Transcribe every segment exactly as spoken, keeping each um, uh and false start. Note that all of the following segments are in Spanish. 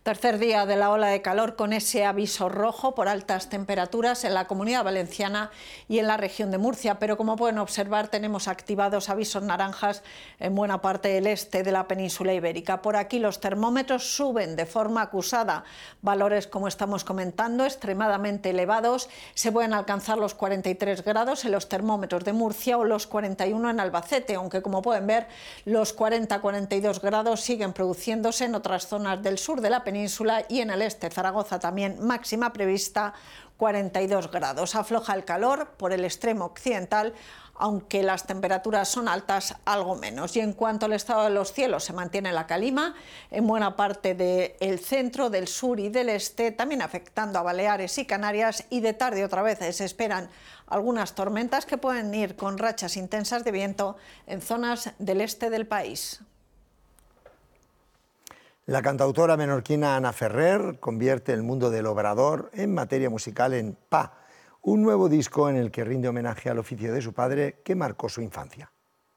Tercer día de la ola de calor con ese aviso rojo por altas temperaturas en la Comunidad Valenciana y en la región de Murcia, pero como pueden observar tenemos activados avisos naranjas en buena parte del este de la península ibérica. Por aquí los termómetros suben de forma acusada, valores como estamos comentando extremadamente elevados, se pueden alcanzar los cuarenta y tres grados en los termómetros de Murcia o los cuarenta y uno en Albacete, aunque como pueden ver los cuarenta a cuarenta y dos grados siguen produciéndose en otras zonas del sur de la península y en el este, Zaragoza también máxima prevista cuarenta y dos grados. Afloja el calor por el extremo occidental, aunque las temperaturas son altas, algo menos. Y en cuanto al estado de los cielos, se mantiene la calima en buena parte del centro, del sur y del este, también afectando a Baleares y Canarias, y de tarde otra vez se esperan algunas tormentas que pueden ir con rachas intensas de viento en zonas del este del país. La cantautora menorquina Ana Ferrer convierte el mundo del obrador en materia musical en Pa, un nuevo disco en el que rinde homenaje al oficio de su padre que marcó su infancia.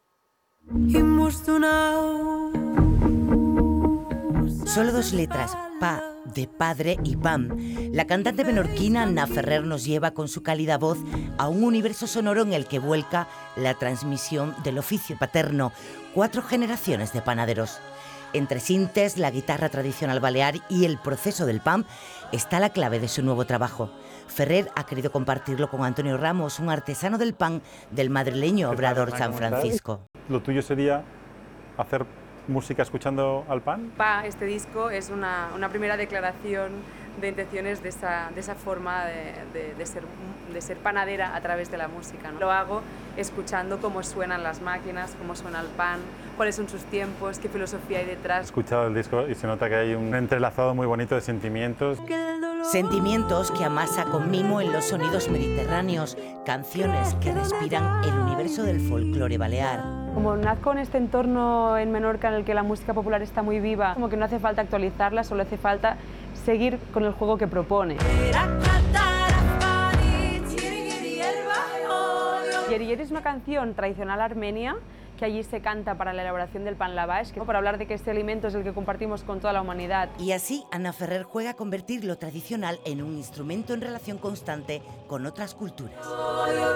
Solo dos letras, Pa, de padre y pam. La cantante menorquina Ana Ferrer nos lleva con su cálida voz a un universo sonoro en el que vuelca la transmisión del oficio paterno. Cuatro generaciones de panaderos. Entre sintes, la guitarra tradicional balear y el proceso del pan está la clave de su nuevo trabajo. Ferrer ha querido compartirlo con Antonio Ramos, un artesano del pan del madrileño Obrador San Francisco. ¿Lo tuyo sería hacer música escuchando al pan? Pa, este disco es una, una primera declaración de intenciones de esa, de esa forma de, de, de, ser, de ser panadera a través de la música, ¿no? Lo hago escuchando cómo suenan las máquinas, cómo suena el pan, cuáles son sus tiempos, qué filosofía hay detrás. He escuchado el disco y se nota que hay un entrelazado muy bonito de sentimientos. Sentimientos que amasa con mimo en los sonidos mediterráneos, canciones que respiran el universo del folclore balear. Como nazco en este entorno en Menorca en el que la música popular está muy viva, como que no hace falta actualizarla, solo hace falta seguir con el juego que propone. Yeri Yeri es una canción tradicional armenia que allí se canta para la elaboración del pan lavash, que para hablar de que este alimento es el que compartimos con toda la humanidad. Y así Ana Ferrer juega a convertir lo tradicional en un instrumento en relación constante con otras culturas.